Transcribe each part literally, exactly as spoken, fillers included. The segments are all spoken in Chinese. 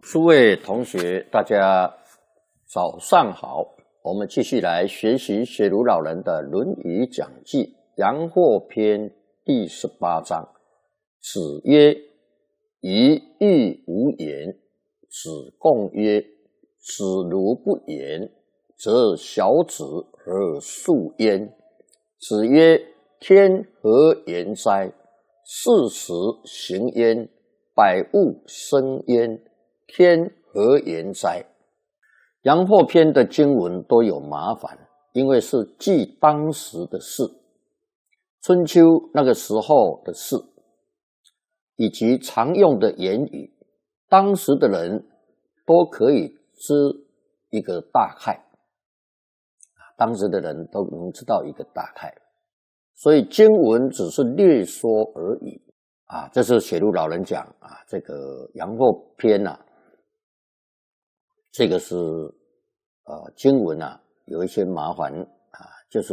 诸位同学，大家早上好。我们继续来学习学儒老人的《论语讲记》阳货篇第十八章。子曰：“宜欲无言。”子贡曰：“子如不言，则小子而述焉。”子曰：“天何言哉？四时行焉，百物生焉。天何言哉？”阳货篇的经文都有麻烦，因为是记当时的事，春秋那个时候的事，以及常用的言语，当时的人都可以知一个大概，当时的人都能知道一个大概，所以经文只是略说而已啊。这是学儒老人讲啊，这个阳货篇啊，这个是呃经文啊有一些麻烦啊，就是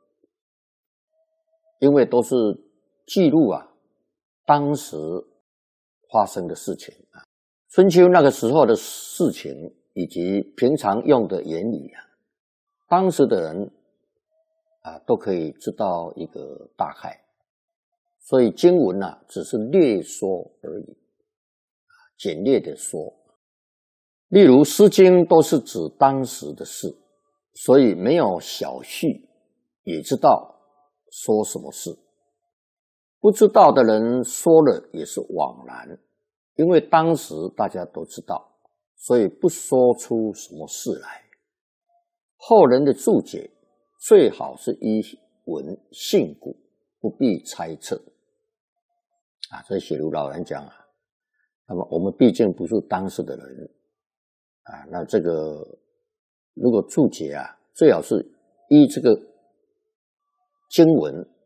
因为都是记录啊当时发生的事情啊，春秋那个时候的事情以及平常用的言语啊，当时的人啊都可以知道一个大概，所以经文啊只是略说而已，简略的说。例如《诗经》都是指当时的事，所以没有小序也知道说什么事。不知道的人说了也是枉然，因为当时大家都知道，所以不说出什么事来。后人的注解最好是依文信古，不必猜测啊。这学儒老人讲啊，那么我们毕竟不是当时的人啊，那这个如果注解啊，最好是依这个经文